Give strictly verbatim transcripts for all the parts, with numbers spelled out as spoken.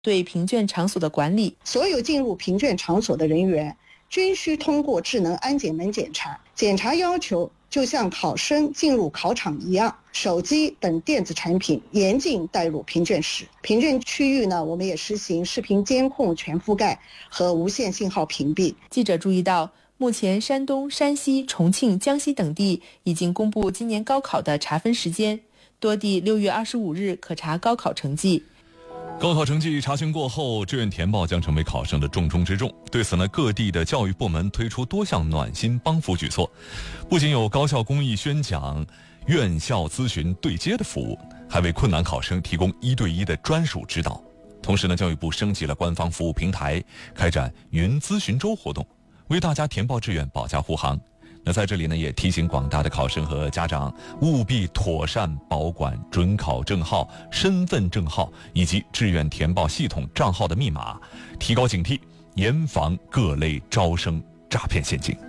对凭证场所的管理， 所有进入凭证场所的人员均需通过智能安检门检查，检查要求就像考生进入考场一样，手机等电子产品严禁带入凭证室。凭证区域呢，我们也实行视频监控全覆盖和无线信号屏蔽。 记者注意到，目前山东、山西、重庆、江西等地已经公布今年高考的查分时间，多地六月二十五日可查高考成绩。 高考成绩查询过后，志愿填报将成为考生的重中之重。对此呢，各地的教育部门推出多项暖心帮扶举措，不仅有高校公益宣讲、院校咨询对接的服务，还为困难考生提供一对一的专属指导。同时呢，教育部升级了官方服务平台，开展云咨询周活动，为大家填报志愿保驾护航。那在这里呢，也提醒广大的考生和家长务必妥善保管准考证号、身份证号以及志愿填报系统账号的密码，提高警惕，严防各类招生诈骗陷阱。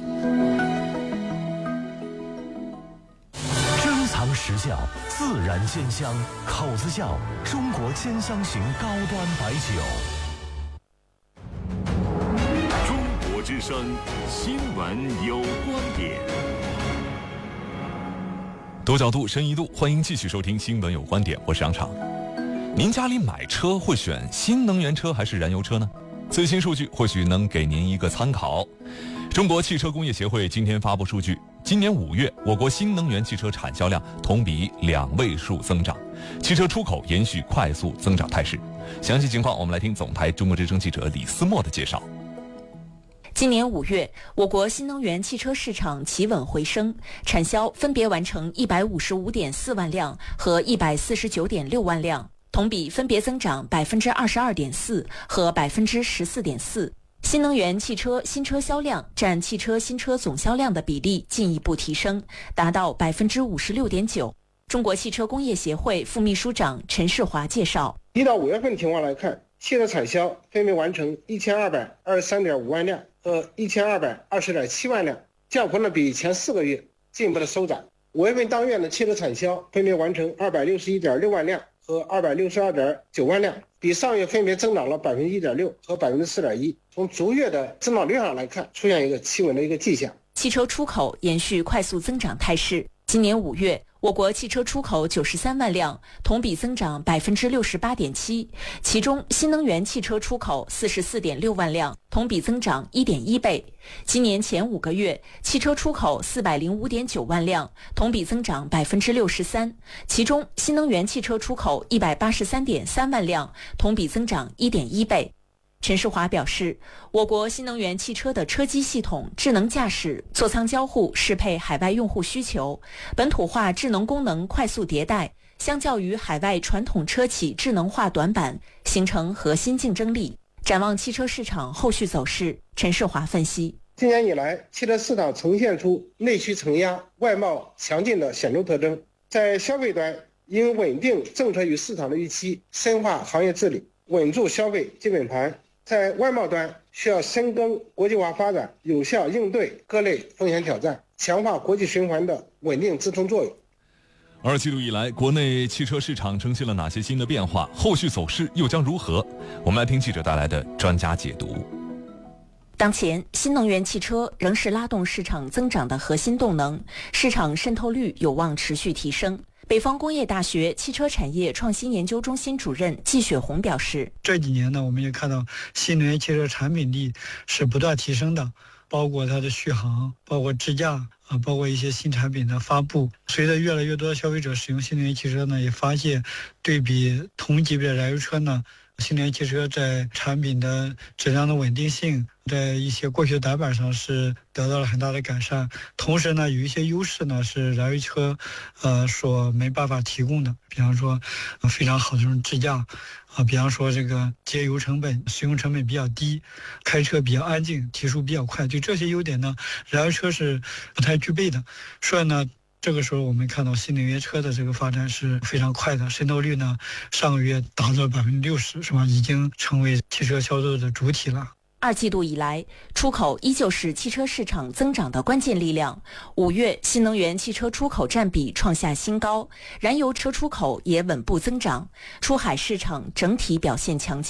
珍藏时效，自然鲜香，口子窖中国千香型高端白酒。 之声新闻有观点， 多角度深一度，欢迎继续收听新闻有观点，我是杨畅。您家里买车会选新能源车还是燃油车呢？最新数据或许能给您一个参考。中国汽车工业协会今天发布数据，今年五月我国新能源汽车产销量同比两位数增长，汽车出口延续快速增长态势。详细情况我们来听总台中国之声记者李思墨的介绍。 今年五月，我国新能源汽车市场企稳回升，产销分别完成一百五十五点四万辆和一百四十九点六万辆，同比分别增长百分之二十二点四和百分之十四点四。新能源汽车新车销量占汽车新车总销量的比例进一步提升，达到百分之五十六点九。中国汽车工业协会副秘书长陈世华介绍， 一到五月份情况来看，汽车产销分别完成一千二百二十三点五万辆和一千二百二十点七万辆，降幅呢比前四个月进一步的收窄。五月份当月的汽车产销分别完成二百六十一点六万辆和二百六十二点九万辆，比上月分别增长了百分之一点六和百分之四点一。从逐月的增长率上来看，出现一个企稳的一个迹象。 汽车出口延续快速增长态势。今年五月，我国汽车出口九十三万辆，同比增长百分之六十八点七，其中新能源汽车出口四十四点六万辆，同比增长一点一倍。今年前五个月，汽车出口四百零五点九万辆，同比增长百分之六十三，其中新能源汽车出口一百八十三点三万辆，同比增长一点一倍。陈世华表示，我国新能源汽车的车机系统、智能驾驶、座舱交互适配海外用户需求，本土化智能功能快速迭代，相较于海外传统车企智能化短板，形成核心竞争力。展望汽车市场后续走势，陈世华分析， 今年以来，汽车市场呈现出内需承压、外贸强劲的显著特征。在消费端，应稳定政策与市场的预期，深化行业治理，稳住消费基本盘。在外贸端，需要深耕国际化发展，有效应对各类风险挑战，强化国际循环的稳定支撑作用。 二季度以来，国内汽车市场呈现了哪些新的变化？后续走势又将如何？我们来听记者带来的专家解读。 当前，新能源汽车仍是拉动市场增长的核心动能，市场渗透率有望持续提升。北方工业大学汽车产业创新研究中心主任季雪红表示， 这几年呢，我们也看到新能源汽车产品力是不断提升的，包括它的续航，包括智驾啊，包括一些新产品的发布。随着越来越多的消费者使用新能源汽车呢，也发现对比同级别的燃油车呢，新能源汽车在产品的质量的稳定性，在一些过去的短板上是得到了很大的改善。同时呢，有一些优势呢是燃油车呃所没办法提供的，比方说、呃、非常好的这种智驾啊，比方说这个节油成本、使用成本比较低，开车比较安静，提速比较快，就这些优点呢，燃油车是不太具备的。所以呢，这个时候我们看到新能源车的这个发展是非常快的，渗透率呢上个月达到百分之六十，是吧？已经成为汽车销售的主体了。 二季度以来，出口依旧是汽车市场增长的关键力量。五月，新能源汽车出口占比创下新高，燃油车出口也稳步增长，出海市场整体表现强劲。